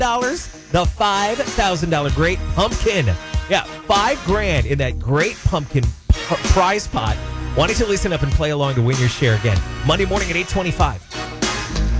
the $5,000 Great Pumpkin. Yeah, $5,000 in that Great Pumpkin prize pot. Why don't you listen up and play along to win your share again? Monday morning at 8:25.